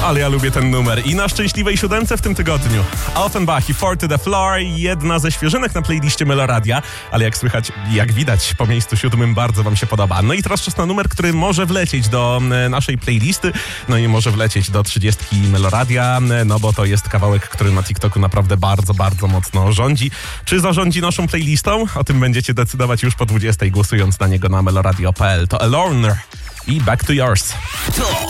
Ale ja lubię ten numer. I na szczęśliwej siódemce w tym tygodniu Offenbach i Four to the Floor, jedna ze świeżynek na playliście Meloradia, ale jak słychać, jak widać, po miejscu 7 bardzo wam się podoba. No i teraz czas na numer, który może wlecieć do naszej playlisty, no i może wlecieć do 30 Meloradia, no bo to jest kawałek, który na TikToku naprawdę bardzo, bardzo mocno rządzi. Czy zarządzi naszą playlistą? O tym będziecie decydować już po 20, głosując na niego na meloradio.pl. To Alone i Back to Yours. To